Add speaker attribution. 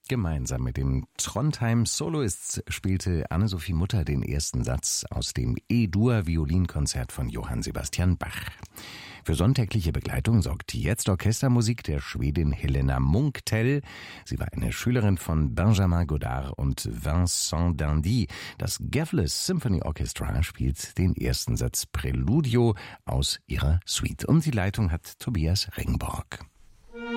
Speaker 1: Gemeinsam mit den Trondheim Soloists spielte Anne-Sophie Mutter den ersten Satz aus dem E-Dur-Violinkonzert von Johann Sebastian Bach. Für sonntägliche Begleitung sorgt jetzt Orchestermusik der Schwedin Helena Munktell. Sie war eine Schülerin von Benjamin Godard und Vincent Dandy. Das Gavles Symphony Orchestra spielt den ersten Satz Preludio aus ihrer Suite. Und die Leitung hat Tobias Ringborg.